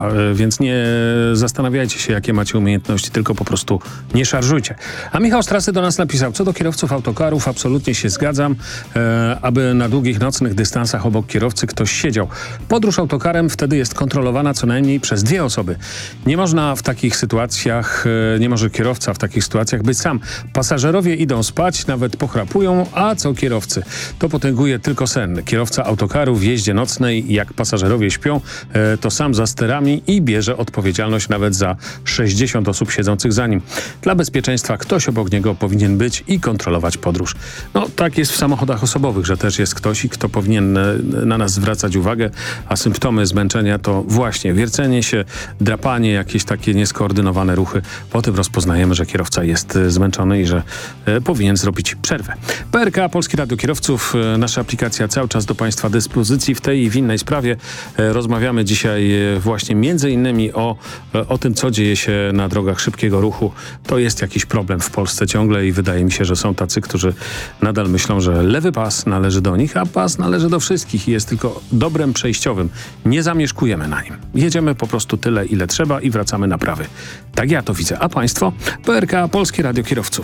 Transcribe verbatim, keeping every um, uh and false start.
Więc nie zastanawiajcie się, jakie macie umiejętności, tylko po prostu nie szarżujcie. A Michał Strasy do nas napisał: co do kierowców autokarów, absolutnie się zgadzam, e, aby na długich nocnych dystansach obok kierowcy ktoś siedział. Podróż autokarem wtedy jest kontrolowana co najmniej przez dwie osoby. Nie można w takich sytuacjach, e, nie może kierowca w takich sytuacjach być sam. Pasażerowie idą spać, nawet pochrapują, a co kierowcy? To potęguje tylko sen. Kierowca autokaru w jeździe nocnej, jak pasażerowie śpią, e, to sam za sterami i bierze odpowiedzialność nawet za sześćdziesiąt osób siedzących za nim. Dla bezpieczeństwa ktoś obok niego powinien być i kontrolować podróż. No tak jest w samochodach osobowych, że też jest ktoś, kto powinien na nas zwracać uwagę, a symptomy zmęczenia to właśnie wiercenie się, drapanie, jakieś takie nieskoordynowane ruchy. Po tym rozpoznajemy, że kierowca jest zmęczony i że e, powinien zrobić przerwę. P R K, Polskie Radio Kierowców, e, nasza aplikacja cały czas do Państwa dyspozycji. W tej i w innej sprawie e, rozmawiamy dzisiaj e, właśnie między innymi o, o tym, co dzieje się na drogach szybkiego ruchu. To jest jakiś problem w Polsce ciągle i wydaje mi się, że są tacy, którzy nadal myślą, że lewy pas należy do nich, a pas należy do wszystkich i jest tylko dobrem przejściowym. Nie zamieszkujemy na nim. Jedziemy po prostu tyle, ile trzeba i wracamy na prawy. Tak ja to widzę. A Państwo? P R K, Polskie Radio Kierowców.